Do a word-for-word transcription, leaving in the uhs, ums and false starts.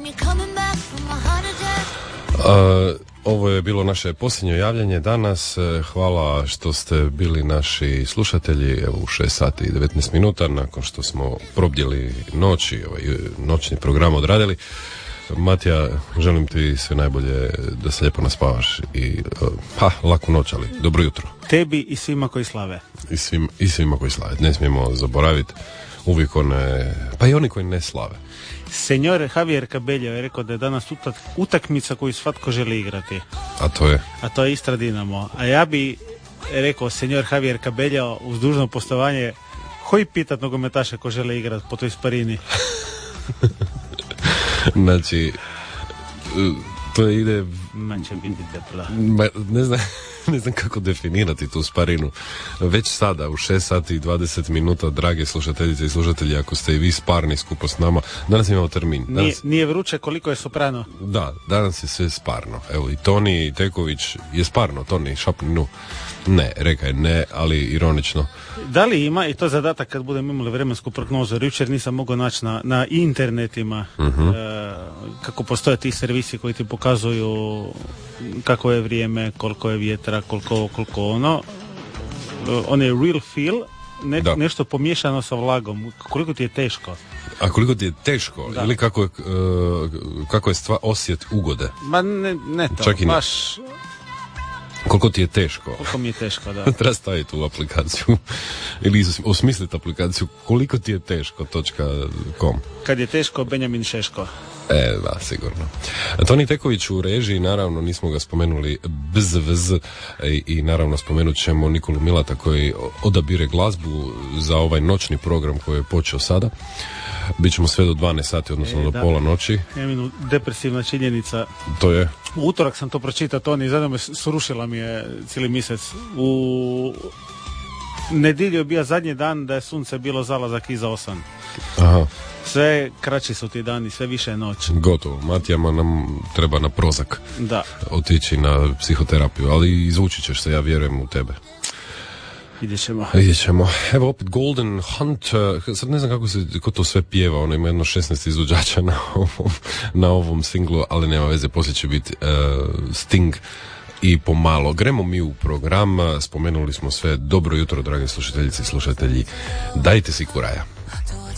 Uh, ovo je bilo naše posljednje javljanje danas. Hvala što ste bili naši slušatelji. Evo u šest sati i devetnaest minuta nakon što smo probdjeli noć i ovaj noćni program odradili. Matija, želim ti sve najbolje, da se lijepo naspavaš i pa laku noć, ali dobro jutro. Tebi i svima koji slave. I, svim, i svima koji slave. Ne smijemo zaboraviti uvijek one, pa i oni koji ne slave. Senjor Javier Cabello je rekao da je danas utak, utakmica koju svatko želi igrati. A to je? A to je Istra Dinamo. A ja bi rekao, senjor Javier Cabello, uz dužno poštovanje, koji pitat nogometaše ko žele igrati po toj sparini? Znači, to ide... Man će biti debla. Ne znam, ne znam kako definirati tu sparinu. Već sada, u šest sati i dvadeset minuta, drage slušateljice i slušatelji, ako ste i vi sparni skupo s nama, danas imamo termin. Danas... Nije, nije vruće koliko je soprano. Da, danas je sve sparno. Evo, i Toni Teković je sparno, Toni, šapni nu. Ne, reka je ne, ali ironično. Da li ima, i to je zadatak kad budemo imali vremensku prognozu, jer jučer nisam mogao naći na, na internetima uh-huh. e, kako postoje ti servisi koji ti pokazuju kako je vrijeme, koliko je vjetra, koliko, koliko ono. On je real feel, ne, nešto pomiješano sa vlagom. Koliko ti je teško? A koliko ti je teško? Da. Ili kako je, uh, kako je stva, osjet ugode? Ma ne, ne to, čak i baš... Koliko ti je teško? Koliko mi je teško, da. Treba staviti u aplikaciju ili osmisliti aplikaciju koliko ti je teško .com. Kad je teško, Benjamin Šeško. E, da, sigurno. Toni Teković u režiji, naravno nismo ga spomenuli bz, vz, i, i naravno spomenut ćemo Nikolu Milata koji odabire glazbu za ovaj noćni program koji je počeo sada. Bićemo sve do dvanaest sati, odnosno e, do da, pola noći. Imam depresivna činjenica. To je? U utorak sam to pročitao, Toni, zadnje me srušila mi je cijeli mjesec. U nedjelju je bio zadnji dan da je sunce bilo zalazak iza osam. Aha. Sve kraći su ti dani, sve više je noć. Gotovo, Matijama nam treba na prozak. Da. Otići na psihoterapiju, ali izvučit ćeš se, ja vjerujem u tebe. Vidjet ćemo. Vidjet ćemo. Evo opet Golden Hunt, sad ne znam kako se ko to sve pjeva, ono ima jedno šesnaest izvođača na ovom, na ovom singlu, ali nema veze, poslije će biti uh, Sting i pomalo. Gremo mi u program, spomenuli smo sve. Dobro jutro, drage slušateljice i slušatelji, dajte si kuraja.